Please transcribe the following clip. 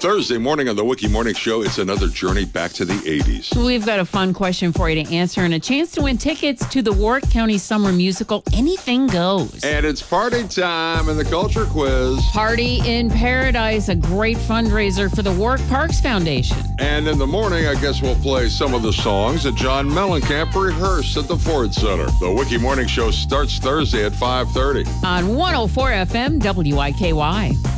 Thursday morning on the Wiki Morning Show, it's another journey back to the 80s. We've got a fun question for you to answer and a chance to win tickets to the Warwick County Summer Musical, Anything Goes. And it's party time in the Culture Quiz. Party in Paradise, a great fundraiser for the Warwick Parks Foundation. And in the morning, I guess we'll play some of the songs that John Mellencamp rehearsed at the Ford Center. The Wiki Morning Show starts Thursday at 5:30. On 104 FM WIKY.